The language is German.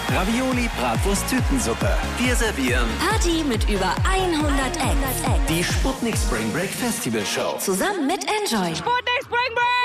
Ravioli, Bratwurst, Tütensuppe. Wir servieren Party mit über 100 Acts. die Sputnik Spring Break Festival Show. Zusammen mit Enjoy. Sputnik Spring Break!